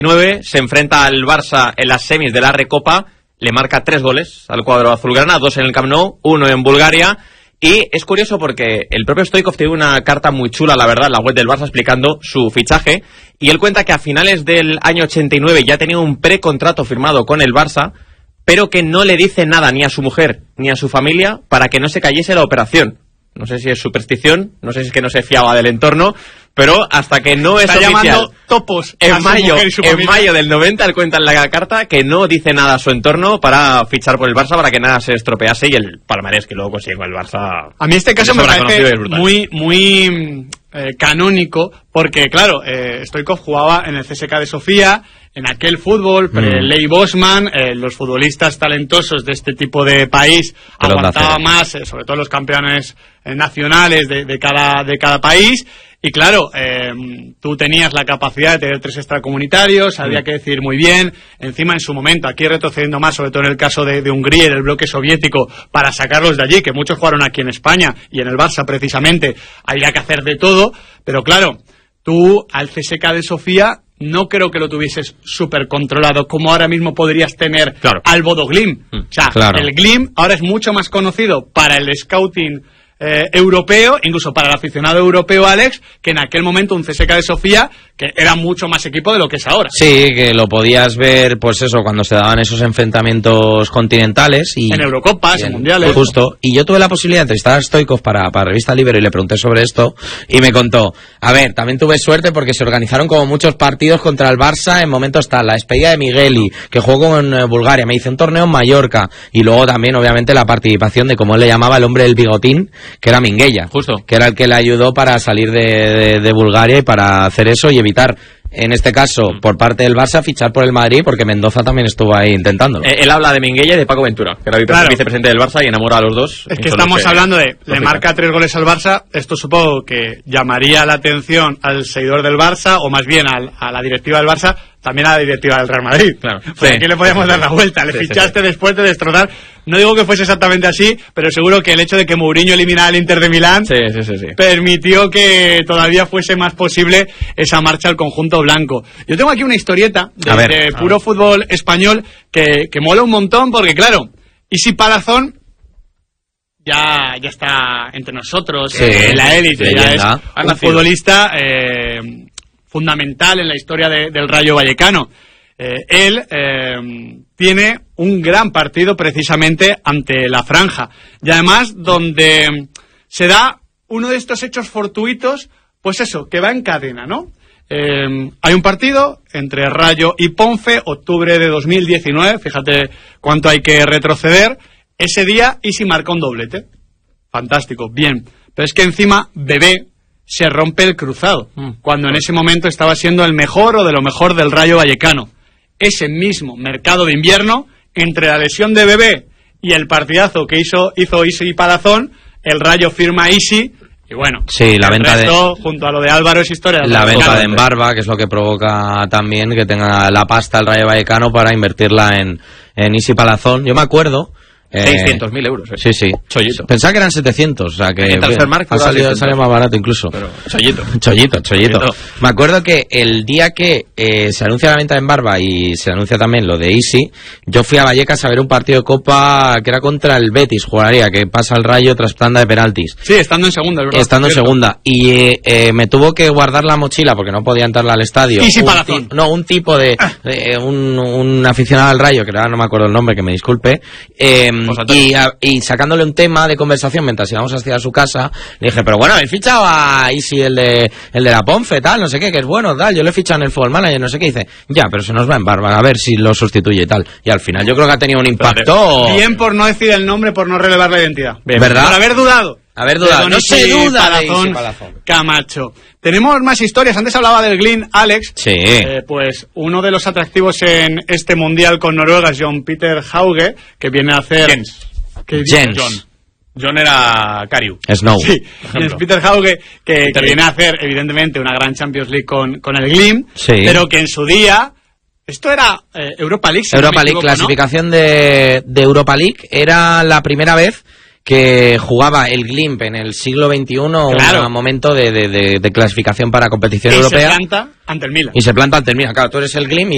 9 se enfrenta al Barça en las semis de la Recopa, le marca 3 goles al cuadro azulgrana, 2 en el Camp Nou, 1 en Bulgaria. Y es curioso porque el propio Stoichkov tiene una carta muy chula, la verdad, en la web del Barça explicando su fichaje, y él cuenta que a finales del año 89 ya tenía un precontrato firmado con el Barça, pero que no le dice nada ni a su mujer ni a su familia para que no se cayese la operación. No sé si es superstición, no sé si es que no se fiaba del entorno, pero hasta que no es oficial, topos en mayo del 90, él cuenta en la carta que no dice nada a su entorno para fichar por el Barça, para que nada se estropease, y el palmarés que luego consigue con el Barça. A mí este caso me parece muy canónico, porque claro, Stoichkov jugaba en el CSKA de Sofía, en aquel fútbol, Ley Bosman, los futbolistas talentosos de este tipo de país aguantaba más, sobre todo los campeones nacionales de cada país. Y claro, tú tenías la capacidad de tener 3 extracomunitarios, había que decir muy bien, encima en su momento, aquí retrocediendo más, sobre todo en el caso de Hungría y del bloque soviético, para sacarlos de allí, que muchos jugaron aquí en España y en el Barça precisamente, había que hacer de todo, pero claro, tú al CSKA de Sofía no creo que lo tuvieses súper controlado, como ahora mismo podrías tener al Bodo Glimt. O sea, el Glimt ahora es mucho más conocido para el scouting europeo, incluso para el aficionado europeo, Alex, que en aquel momento un CSKA de Sofía, que era mucho más equipo de lo que es ahora. Sí, que lo podías ver, pues eso, cuando se daban esos enfrentamientos continentales. Y en Eurocopas, en Mundiales. Justo. Y yo tuve la posibilidad de entrevistar a Stoichkov para Revista Libero y le pregunté sobre esto y me contó, a ver, también tuve suerte porque se organizaron como muchos partidos contra el Barça en momentos tal, la despedida de Migueli, que jugó con Bulgaria, me hice un torneo en Mallorca, y luego también, obviamente, la participación de, como él le llamaba, el hombre del bigotín, que era Minguella, que era el que le ayudó para salir de Bulgaria y para hacer eso y evitar, en este caso, por parte del Barça, fichar por el Madrid, porque Mendoza también estuvo ahí intentándolo. Él habla de Minguella y de Paco Ventura, que era vicepresidente del Barça y enamora a los dos. Es que estamos hablando de, le marca 3 goles al Barça, esto supongo que llamaría la atención al seguidor del Barça, o más bien a la directiva del Barça, también a la directiva del Real Madrid. Claro. Pues aquí le podíamos dar la vuelta, le fichaste después de destrozar. No digo que fuese exactamente así, pero seguro que el hecho de que Mourinho eliminara al Inter de Milán permitió que todavía fuese más posible esa marcha al conjunto blanco. Yo tengo aquí una historieta de puro fútbol español que mola un montón, porque claro, Isi Palazón ya está entre nosotros, en la élite, ya es un futbolista fundamental en la historia del Rayo Vallecano. Él tiene un gran partido precisamente ante la Franja, y además donde se da uno de estos hechos fortuitos, pues eso, que va en cadena, ¿no? Hay un partido entre Rayo y Ponfe, octubre de 2019, fíjate cuánto hay que retroceder. Ese día Isi marcó un doblete, fantástico, bien, pero es que encima Bebé se rompe el cruzado, cuando en ese momento estaba siendo el mejor o de lo mejor del Rayo Vallecano. Ese mismo mercado de invierno, entre la lesión de Bebé y el partidazo que hizo Isi Palazón, el Rayo firma a Isi, y bueno, la venta junto a lo de Álvaro es historia. La venta de Embarba, que es lo que provoca también que tenga la pasta el Rayo Vallecano para invertirla en Isi Palazón. Yo me acuerdo... 600.000 euros. Sí. Chollito. Pensaba que eran 700, o sea que salió más barato incluso. Pero chollito. Me acuerdo que el día que se anuncia la venta de Embarba y se anuncia también lo de Isi, yo fui a Vallecas a ver un partido de Copa que era contra el Betis, jugaría, que pasa el Rayo tras tanda de penaltis. Sí, estando en segunda, ¿verdad? Estando en segunda. Y me tuvo que guardar la mochila porque no podía entrar al estadio. Isi Palazón. Un tipo de un aficionado al Rayo, que ahora no me acuerdo el nombre, que me disculpe, y sacándole un tema de conversación mientras íbamos hacia su casa, le dije, pero bueno, habéis fichado a Isi, el de la Ponfe, tal, no sé qué, que es bueno, tal, yo le he fichado en el Football Manager, no sé qué, dice, ya, pero se nos va en barba, a ver si lo sustituye y tal. Y al final yo creo que ha tenido un impacto... Bien por no decir el nombre, por no relevar la identidad. ¿Verdad? Por haber dudado. No se duda de Isi Palazón Camacho. Tenemos más historias. Antes hablaba del Glimt, Alex. Sí. Pues uno de los atractivos en este mundial con Noruega es John Peter Hauge, que viene a hacer... John era Kariu. Snow. Sí, es Peter Hauge, que viene a hacer, evidentemente, una gran Champions League con el Glimt, pero que en su día... Esto era Europa League. Europa League, clasificación, ¿no? de Europa League. Era la primera vez que jugaba el Glimt en el siglo XXI, un momento de clasificación para competición europea. Y se planta ante el Milan. Claro, tú eres el Glimt